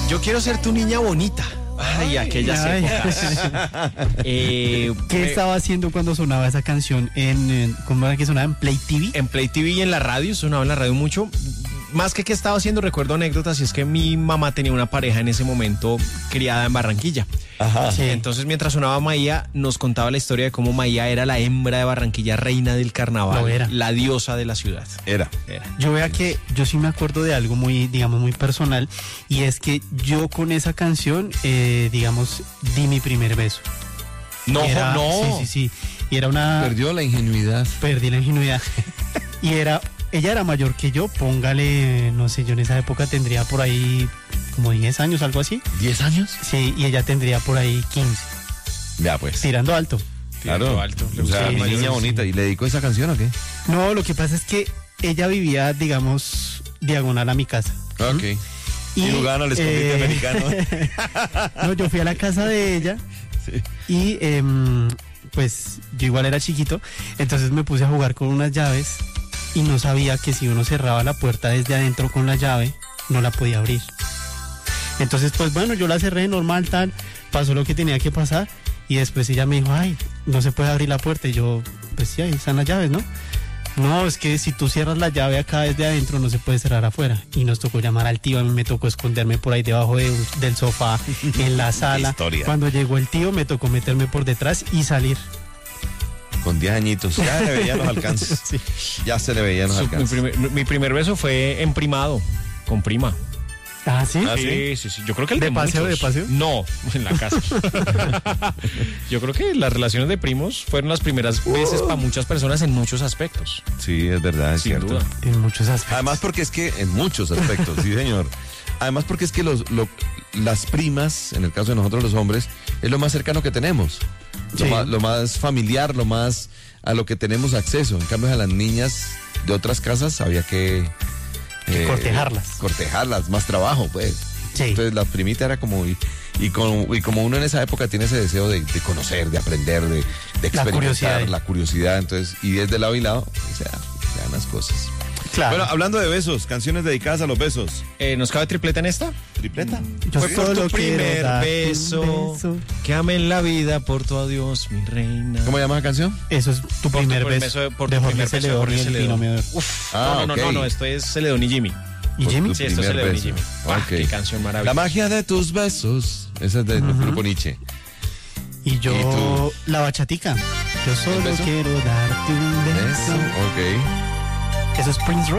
Yo quiero ser tu niña bonita. Ay, aquellas épocas. ¿Qué estaba haciendo cuando sonaba esa canción cómo era que sonaba en Play TV? En Play TV y en la radio, sonaba en la radio mucho. Más que estaba haciendo, recuerdo anécdotas, y es que mi mamá tenía una pareja en ese momento criada en Barranquilla. Ajá. Sí. Entonces, mientras sonaba Maía, nos contaba la historia de cómo Maía era la hembra de Barranquilla, reina del carnaval, Lo era. la diosa de la ciudad. Era. Yo vea que yo sí me acuerdo de algo muy, digamos, muy personal, y es que yo con esa canción, digamos, di mi primer beso. No, no. Sí. Y era una... Perdió la ingenuidad. Perdí la ingenuidad. Y ella era mayor que yo, póngale, no sé, yo en esa época tendría por ahí como 10 años, algo así. ¿10 años? Sí, y ella tendría por ahí 15. Ya, pues. Tirando alto. Claro. Alto. O sea, Sí, una sí, niña sí. bonita. ¿Y le dedicó esa canción o qué? No, lo que pasa es que ella vivía, digamos, diagonal a mi casa. Ok. Y jugaban al escondite americano. No, yo fui a la casa de ella. Sí. Y pues yo igual era chiquito, entonces me puse a jugar con unas llaves y no sabía que si uno cerraba la puerta desde adentro con la llave, no la podía abrir. Entonces, pues bueno, yo la cerré normal, tal, pasó lo que tenía que pasar, y después ella me dijo, ay, no se puede abrir la puerta, y yo, pues sí, ahí están las llaves, ¿no? No, es que si tú cierras la llave acá desde adentro, no se puede cerrar afuera. Y nos tocó llamar al tío, a mí me tocó esconderme por ahí debajo del sofá, en la sala. Historia. Cuando llegó el tío, me tocó meterme por detrás y salir. Con 10 añitos. Ya le veían los alcances. Sí. Ya se le veían los alcances. Mi primer beso fue en primado, con prima. Ah, ¿sí? Ah, Sí. Yo creo que el ¿De de paseo, muchos. de paseo? No, en la casa. Yo creo que las relaciones de primos fueron las primeras veces para muchas personas en muchos aspectos. Sí, es verdad, es Sin cierto. duda. En muchos aspectos. Además porque es que en muchos aspectos, sí señor. Además porque es que las primas, en el caso de nosotros los hombres, es lo más cercano que tenemos. Sí. Lo más familiar, lo más a lo que tenemos acceso. En cambio a las niñas de otras casas había que... cortejarlas. Cortejarlas, más trabajo pues. Sí. Entonces la primita era como... Y como uno en esa época tiene ese deseo de conocer, de aprender, de experimentar, la curiosidad, entonces, y es de lado y lado, o sea, ya unas cosas. Claro. Bueno, hablando de besos, canciones dedicadas a los besos. ¿Nos cabe tripleta en esta? ¿Tripleta? Yo Fue por solo tu quiero primer darte un beso, beso. que amé en la vida por tu adiós, mi reina. ¿Cómo se llama la canción? Eso es tu Por primer tu beso. por de tu Jorge primer beso de Celedón Jorge y el Celedón. Pino Meodoro. Uf, Ah, no, esto es Celedón y Jimmy. ¿Y Por Jimmy? tu Sí, esto es primer Celedón y beso. Jimmy. Ok. Qué canción La maravillosa. magia de tus besos. Esa es del grupo Nietzsche. Y yo, ¿Y tú? la bachatica. Yo solo beso? quiero darte un Eso, beso. ok. Eso es Prince Royce.